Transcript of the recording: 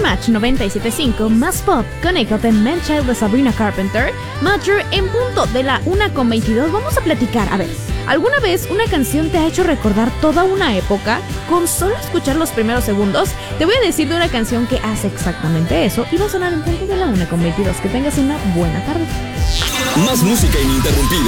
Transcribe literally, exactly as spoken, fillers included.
Match noventa y siete punto cinco, más pop, conéctate en Man-Child de Sabrina Carpenter. Matter, en punto de la una con veintidós, vamos a platicar. A ver, ¿alguna vez una canción te ha hecho recordar toda una época? Con solo escuchar los primeros segundos, te voy a decir de una canción que hace exactamente eso y va a sonar en punto de la una con veintidós. Que tengas una buena tarde. Más música ininterrumpida